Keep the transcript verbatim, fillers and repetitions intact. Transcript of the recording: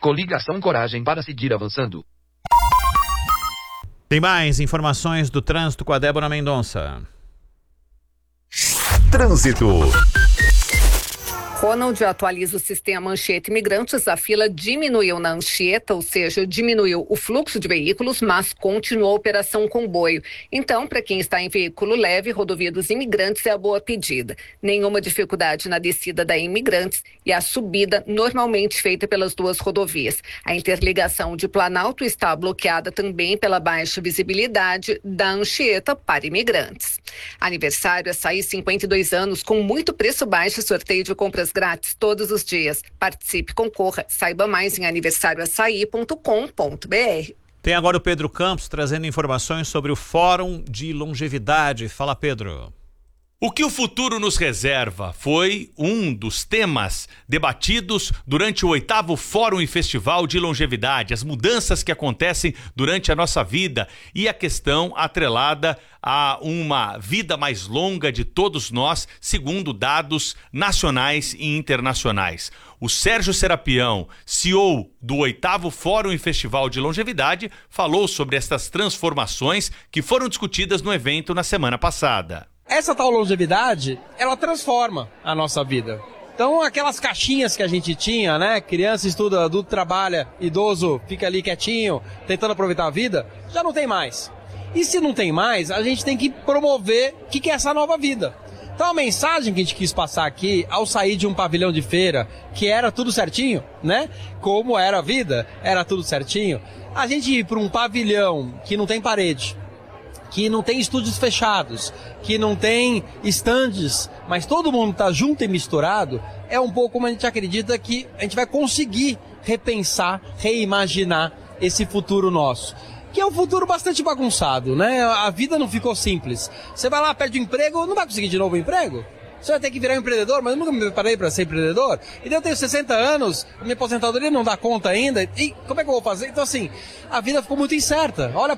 Coligação Coragem para seguir avançando. Tem mais informações do trânsito com a Débora Mendonça. Trânsito. Ronald atualiza o sistema Anchieta Imigrantes. A fila diminuiu na Anchieta, ou seja, diminuiu o fluxo de veículos, mas continuou a operação comboio. Então, para quem está em veículo leve, Rodovia dos Imigrantes é a boa pedida. Nenhuma dificuldade na descida da Imigrantes e a subida normalmente feita pelas duas rodovias. A interligação de Planalto está bloqueada também pela baixa visibilidade da Anchieta para imigrantes. Aniversário Açaí, cinquenta e dois anos, com muito preço baixo, sorteio de compras grátis todos os dias. Participe, concorra. Saiba mais em aniversário açaí ponto com ponto b r. Tem agora o Pedro Campos trazendo informações sobre o Fórum de Longevidade. Fala, Pedro. O que o futuro nos reserva foi um dos temas debatidos durante o oitavo Fórum e Festival de Longevidade, as mudanças que acontecem durante a nossa vida e a questão atrelada a uma vida mais longa de todos nós, segundo dados nacionais e internacionais. O Sérgio Serapião, C E O do oitavo Fórum e Festival de Longevidade, falou sobre essas transformações que foram discutidas no evento na semana passada. Essa tal longevidade, ela transforma a nossa vida. Então, aquelas caixinhas que a gente tinha, né? Criança estuda, adulto trabalha, idoso fica ali quietinho, tentando aproveitar a vida, já não tem mais. E se não tem mais, a gente tem que promover o que, que é essa nova vida. Então, a mensagem que a gente quis passar aqui, ao sair de um pavilhão de feira, que era tudo certinho, né? Como era a vida, era tudo certinho. A gente ir para um pavilhão que não tem parede, que não tem estúdios fechados, que não tem estandes, mas todo mundo está junto e misturado, é um pouco como a gente acredita que a gente vai conseguir repensar, reimaginar esse futuro nosso. Que é um futuro bastante bagunçado, né? A vida não ficou simples. Você vai lá, perde o emprego, não vai conseguir de novo o emprego? Você vai ter que virar um empreendedor, mas eu nunca me preparei para ser empreendedor. E daí eu tenho sessenta anos, a minha aposentadoria não dá conta ainda. E como é que eu vou fazer? Então, assim, a vida ficou muito incerta. Olha